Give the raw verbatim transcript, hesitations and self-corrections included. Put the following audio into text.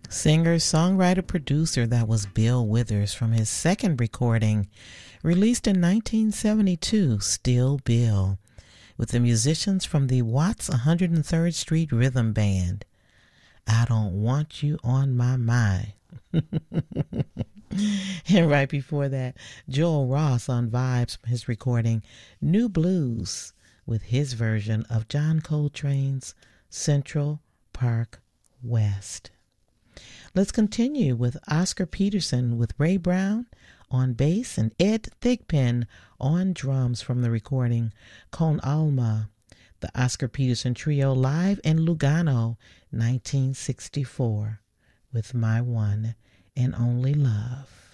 Singer, songwriter, producer, that was Bill Withers from his second recording, released in nineteen seventy-two, Still Bill, with the musicians from the Watts one hundred third Street Rhythm Band. I Don't Want You on My Mind. And right before that, Joel Ross on Vibes from his recording New Blues with his version of John Coltrane's Central Park West. Let's continue with Oscar Peterson with Ray Brown on bass and Ed Thigpen on drums from the recording Con Alma, the Oscar Peterson Trio live in Lugano, nineteen sixty-four, with My One and Only Love.